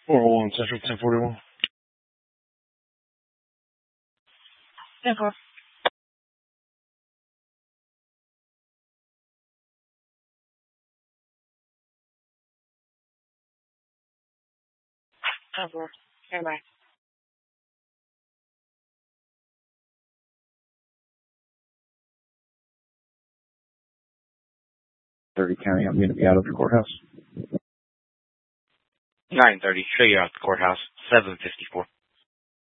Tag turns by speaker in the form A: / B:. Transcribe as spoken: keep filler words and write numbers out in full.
A: four oh one Central, ten forty-one.
B: ten four. ten four. Stand by.
C: thirty County, I'm going to be out of the courthouse.
D: nine thirty, show you out the courthouse, seven fifty-four.